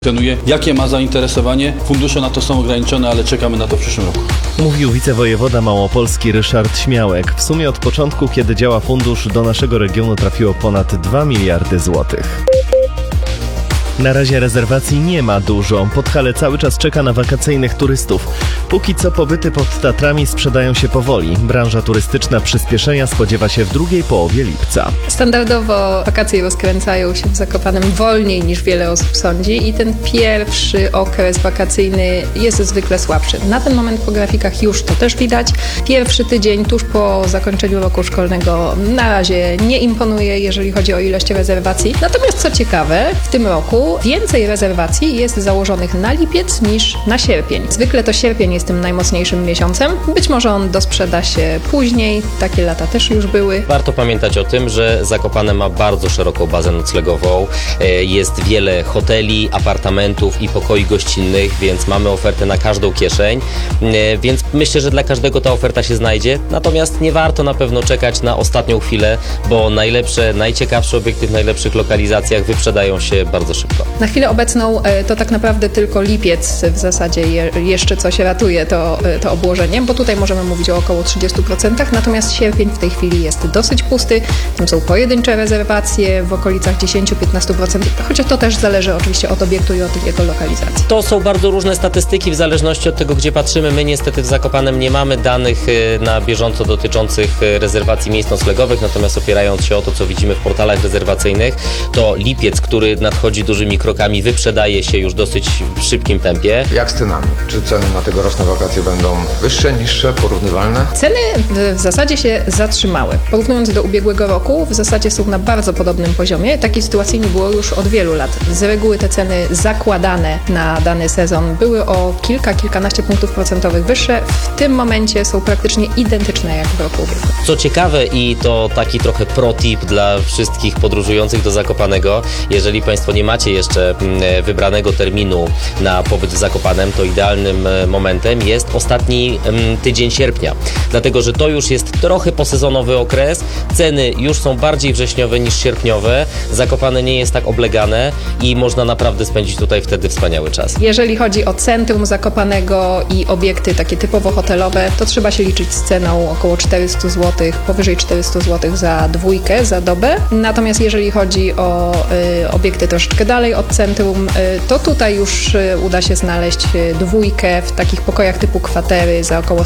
Trenuje. Jakie ma zainteresowanie? Fundusze na to są ograniczone, ale czekamy na to w przyszłym roku. Mówił wicewojewoda małopolski Ryszard Śmiałek. W sumie od początku, kiedy działa fundusz, do naszego regionu trafiło ponad 2 miliardy złotych. Na razie rezerwacji nie ma dużo. Podhale cały czas czeka na wakacyjnych turystów. Póki co pobyty pod Tatrami sprzedają się powoli. Branża turystyczna przyspieszenia spodziewa się w drugiej połowie lipca. Standardowo wakacje rozkręcają się w Zakopanem wolniej niż wiele osób sądzi i ten pierwszy okres wakacyjny jest zwykle słabszy. Na ten moment po grafikach już to też widać. Pierwszy tydzień tuż po zakończeniu roku szkolnego na razie nie imponuje, jeżeli chodzi o ilość rezerwacji. Natomiast co ciekawe, w tym roku więcej rezerwacji jest założonych na lipiec niż na sierpień. Zwykle to sierpień jest tym najmocniejszym miesiącem. Być może on dosprzeda się później. Takie lata też już były. Warto pamiętać o tym, że Zakopane ma bardzo szeroką bazę noclegową. Jest wiele hoteli, apartamentów i pokoi gościnnych, więc mamy ofertę na każdą kieszeń. Więc myślę, że dla każdego ta oferta się znajdzie. Natomiast nie warto na pewno czekać na ostatnią chwilę, bo najlepsze, najciekawsze obiekty w najlepszych lokalizacjach wyprzedają się bardzo szybko. Na chwilę obecną to tak naprawdę tylko lipiec w zasadzie jeszcze coś ratuje to obłożenie, bo tutaj możemy mówić o około 30%, natomiast sierpień w tej chwili jest dosyć pusty, tam są pojedyncze rezerwacje w okolicach 10-15%, chociaż to też zależy oczywiście od obiektu i od jego lokalizacji. To są bardzo różne statystyki w zależności od tego, gdzie patrzymy. My niestety w Zakopanem nie mamy danych na bieżąco dotyczących rezerwacji miejsc noclegowych, natomiast opierając się o to, co widzimy w portalach rezerwacyjnych, to lipiec, który nadchodzi dużymi krokami, wyprzedaje się już dosyć w szybkim tempie. Jak z cenami? Czy ceny na tegoroczne wakacje będą wyższe, niższe, porównywalne? Ceny w zasadzie się zatrzymały. Porównując do ubiegłego roku, w zasadzie są na bardzo podobnym poziomie. Takiej sytuacji nie było już od wielu lat. Z reguły te ceny zakładane na dany sezon były o kilkanaście punktów procentowych wyższe. W tym momencie są praktycznie identyczne jak w roku ubiegłym. Co ciekawe i to taki trochę pro-tip dla wszystkich podróżujących do Zakopanego, jeżeli Państwo nie macie jeszcze wybranego terminu na pobyt w Zakopanem, to idealnym momentem jest ostatni tydzień sierpnia. Dlatego, że to już jest trochę posezonowy okres, ceny już są bardziej wrześniowe niż sierpniowe, Zakopane nie jest tak oblegane i można naprawdę spędzić tutaj wtedy wspaniały czas. Jeżeli chodzi o centrum Zakopanego i obiekty takie typowo hotelowe, to trzeba się liczyć z ceną około 400 zł, powyżej 400 zł za dwójkę, za dobę. Natomiast jeżeli chodzi o obiekty troszeczkę dalej od centrum, to tutaj już uda się znaleźć dwójkę w takich pokojach typu kwatery za około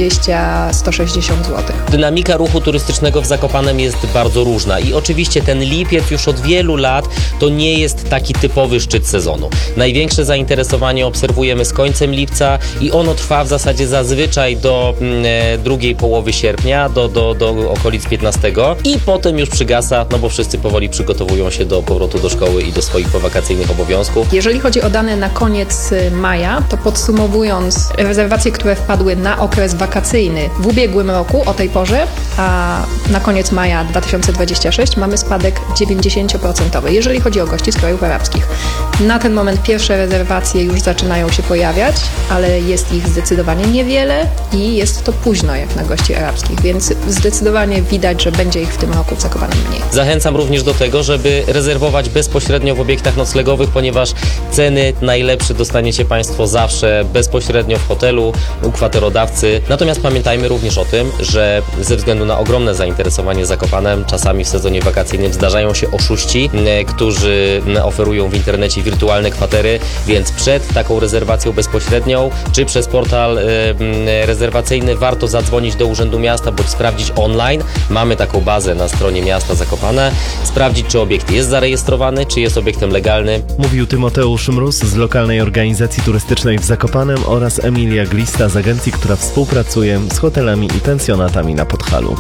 120-160 zł. Dynamika ruchu turystycznego w Zakopanem jest bardzo różna i oczywiście ten lipiec już od wielu lat to nie jest taki typowy szczyt sezonu. Największe zainteresowanie obserwujemy z końcem lipca i ono trwa w zasadzie zazwyczaj do drugiej połowy sierpnia, do okolic 15 i potem już przygasa, no bo wszyscy powoli przygotowują się do powrotu do szkoły i do swoich powakacyjnych obowiązków. Jeżeli chodzi o dane na koniec maja, to podsumowując rezerwacje, które wpadły na okres wakacyjny w ubiegłym roku o tej porze, a na koniec maja 2026 mamy spadek 90%, jeżeli chodzi o gości z krajów arabskich. Na ten moment pierwsze rezerwacje już zaczynają się pojawiać, ale jest ich zdecydowanie niewiele i jest to późno jak na gości arabskich, więc zdecydowanie widać, że będzie ich w tym roku w Zakopanem mniej. Zachęcam również do tego, żeby rezerwować bezpośrednio w obiektach noclegowych, ponieważ ceny najlepsze dostaniecie Państwo zawsze bezpośrednio w hotelu, u kwaterodawcy. Natomiast pamiętajmy również o tym, że ze względu na ogromne zainteresowanie Zakopanem, czasami w sezonie wakacyjnym zdarzają się oszuści, którzy oferują w internecie wirtualne kwatery, więc przed taką rezerwacją bezpośrednią, czy przez portal rezerwacyjny warto zadzwonić do Urzędu Miasta, bądź sprawdzić online. Mamy taką bazę na stronie miasta Zakopane. Sprawdzić, czy obiekt jest zarejestrowany, czy jest obiektem legalnym. Mówił Tymoteusz Mróz z lokalnej organizacji turystycznej w Zakopanem oraz Emilia Glista z agencji, która współpracuje z hotelami i pensjonatami na Podhalu.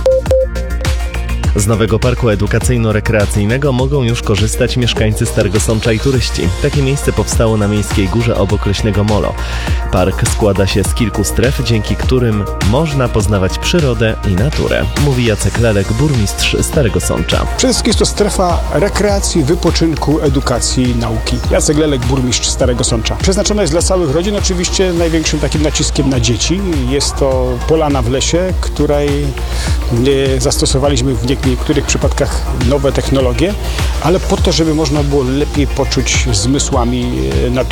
Z nowego parku edukacyjno-rekreacyjnego mogą już korzystać mieszkańcy Starego Sącza i turyści. Takie miejsce powstało na Miejskiej Górze obok Leśnego Molo. Park składa się z kilku stref, dzięki którym można poznawać przyrodę i naturę. Mówi Jacek Lelek, burmistrz Starego Sącza. Przede wszystkim jest to strefa rekreacji, wypoczynku, edukacji, nauki. Jacek Lelek, burmistrz Starego Sącza. Przeznaczona jest dla całych rodzin, oczywiście największym takim naciskiem na dzieci. Jest to polana w lesie, której zastosowaliśmy w niektórych przypadkach nowe technologie, ale po to, żeby można było lepiej poczuć zmysłami naturę.